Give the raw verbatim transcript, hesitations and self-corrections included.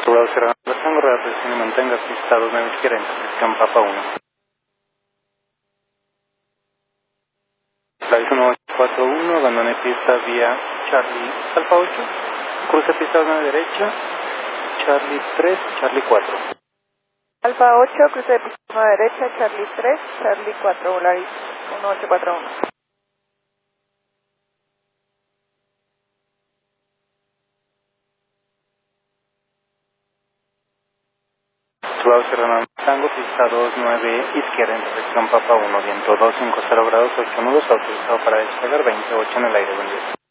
Turado cerrando el tango, represión y mantenga pista dos nueve izquierda, intersección Papa uno. Flight uno ocho cuatro uno, abandone pista vía Charlie Alfa ocho, cruce pista dos nueve derecha, Charlie tres, Charlie cuatro. Alfa ocho, cruce de pista uno derecha, Charlie tres, Charlie cuatro, Volaris uno ocho cuatro uno. Turado cerrando el tango, pista dos nueve izquierda, intersección Papa uno, viento dos cinco cero grados, ocho nudos, autorizado para despegar veintiocho en el aire, buen día.